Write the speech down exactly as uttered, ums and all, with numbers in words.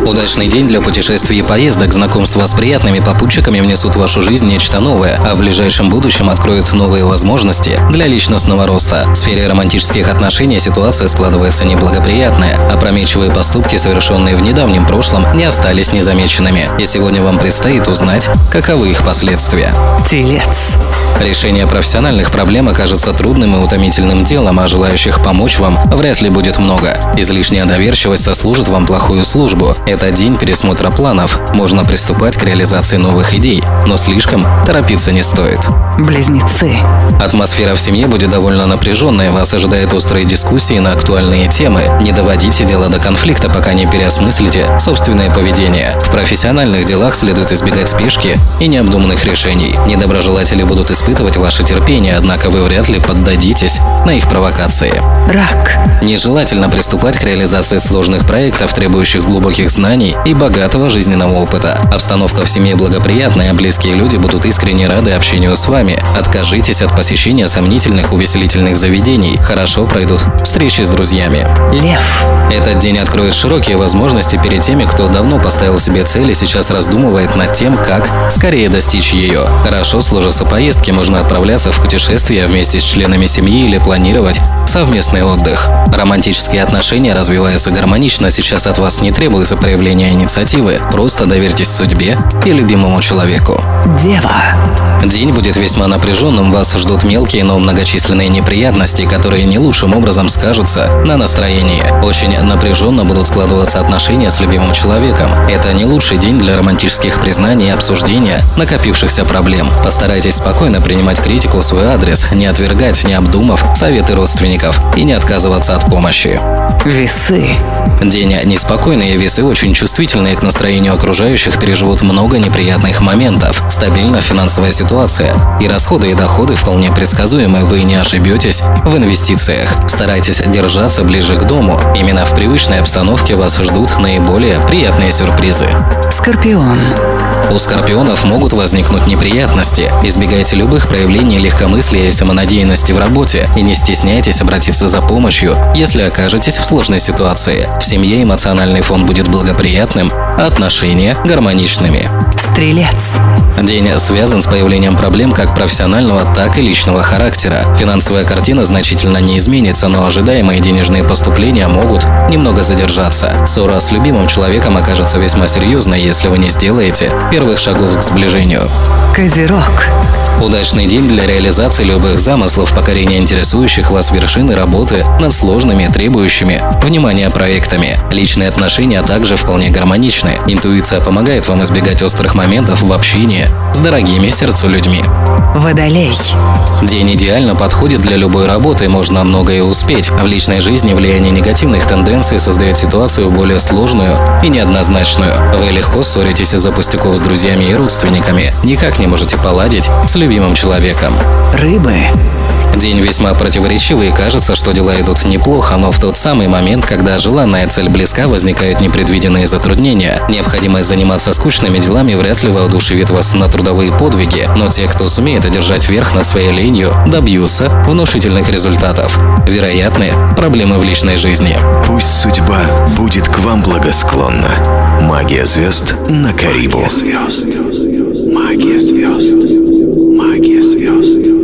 Удачный день для путешествий и поездок. Знакомства с приятными попутчиками внесут в вашу жизнь нечто новое, а в ближайшем будущем откроют новые возможности для личностного роста. В сфере романтических отношений ситуация складывается неблагоприятная. Опрометчивые поступки, совершенные в недавнем прошлом, не остались незамеченными. И сегодня вам предстоит узнать, каковы их последствия. Телец. Решение профессиональных проблем окажется трудным и утомительным делом, а желающих помочь вам вряд ли будет много. Излишняя доверчивость сослужит вам плохую службу. Это день пересмотра планов. Можно приступать к реализации новых идей, но слишком торопиться не стоит. Близнецы. Атмосфера в семье будет довольно напряженная, вас ожидают острые дискуссии на актуальные темы. Не доводите дело до конфликта, пока не переосмыслите собственное поведение. В профессиональных делах следует избегать спешки и необдуманных решений. Недоброжелатели будут испытывать ваше терпение, однако вы вряд ли поддадитесь на их провокации. Рак. Нежелательно приступать к реализации сложных проектов, требующих глубоких знаний и богатого жизненного опыта. Обстановка в семье благоприятная, а близкие люди будут искренне рады общению с вами. Откажитесь от посещения сомнительных увеселительных заведений. Хорошо пройдут встречи с друзьями. Лев. Этот день откроет широкие возможности перед теми, кто давно поставил себе цель и сейчас раздумывает над тем, как скорее достичь ее. Хорошо сложатся поездки, можно отправляться в путешествия вместе с членами семьи или планировать совместный отдых. Романтические отношения развиваются гармонично, сейчас от вас не требуется проявление инициативы, просто доверьтесь судьбе и любимому человеку. Дева. День будет весьма напряженным, вас ждут мелкие, но многочисленные неприятности, которые не лучшим образом скажутся на настроении. Очень напряженно будут складываться отношения с любимым человеком. Это не лучший день для романтических признаний и обсуждения накопившихся проблем. Постарайтесь спокойно принимать критику в свой адрес, не отвергать, не обдумав советы родственников и не отказываться от помощи. Весы. День неспокойный, и весы очень чувствительные к настроению окружающих, переживут много неприятных моментов. Стабильна финансовая ситуация. И расходы, и доходы вполне предсказуемы, вы не ошибетесь в инвестициях. Старайтесь держаться ближе к дому. Именно в привычной обстановке вас ждут наиболее приятные сюрпризы. Скорпион. У скорпионов могут возникнуть неприятности. Избегайте любых проявлений легкомыслия и самонадеянности в работе и не стесняйтесь обратиться за помощью, если окажетесь в сложной ситуации. В семье эмоциональный фон будет благоприятным, а отношения гармоничными. Стрелец. День связан с появлением проблем как профессионального, так и личного характера. Финансовая картина значительно не изменится, но ожидаемые денежные поступления могут немного задержаться. Ссора с любимым человеком окажется весьма серьезной, если вы не сделаете первых шагов к сближению. Козерог. Удачный день для реализации любых замыслов, покорения интересующих вас вершин и работы над сложными, требующими внимания проектами. Личные отношения также вполне гармоничны. Интуиция помогает вам избегать острых моментов в общении с дорогими сердцу людьми. Водолей. День идеально подходит для любой работы, можно многое успеть. В личной жизни влияние негативных тенденций создает ситуацию более сложную и неоднозначную. Вы легко ссоритесь из-за пустяков с друзьями и родственниками, никак не можете поладить с любимым человеком. Рыбы. День весьма противоречивый, и кажется, что дела идут неплохо, но в тот самый момент, когда желанная цель близка, возникают непредвиденные затруднения. Необходимость заниматься скучными делами вряд ли воодушевит вас на трудовые подвиги, но те, кто сумеет одержать верх над своей ленью, добьются внушительных результатов. Вероятны проблемы в личной жизни. Пусть судьба будет к вам благосклонна. Магия звезд на Карибу. Магия звезд. Магия звезд. Магия звезд.